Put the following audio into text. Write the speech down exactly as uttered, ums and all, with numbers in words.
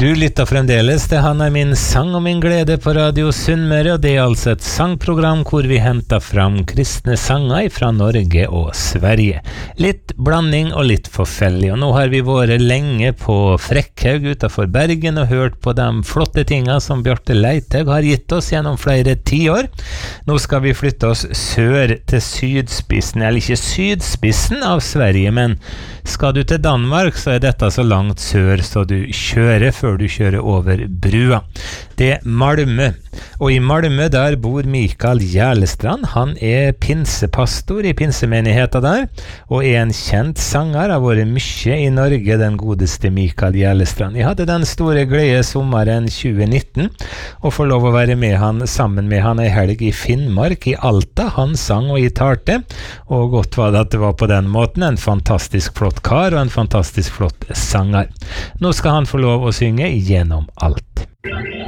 Du lytter fremdeles til Han er min sang og min glede på Radio Sunnmøre, og det er altså et sangprogram hvor vi henter fram kristne sanger fra Norge og Sverige. Litt blanding og litt forskjellig, og nå har vi vært lenge på Frekkhaug utenfor Bergen og hørt på de flotte tingene som Bjarte Leithaug har gitt oss gjennom flere tiår. Nå skal vi flytte oss sør til sydspissen, eller ikke sydspissen av Sverige, men skal du til Danmark så er dette så langt sør så du kjører før du kjører over brua. Det er Malmö, og i Malmö der bor Mikael Järlestrand. Han er pinsepastor i pinsemenigheten der, og er en kjent sanger, har vært mye i Norge, den godeste Mikael Järlestrand. Jeg hadde den store glede sommeren tjue nitten, og får lov å være med han, sammen med han en helg i Finnmark, i Alta. Han sang og gitalte, og godt var det at det var på den måten en fantastisk flott kar og en fantastisk flott sanger. Nå skal han få lov å synge gjennom alt.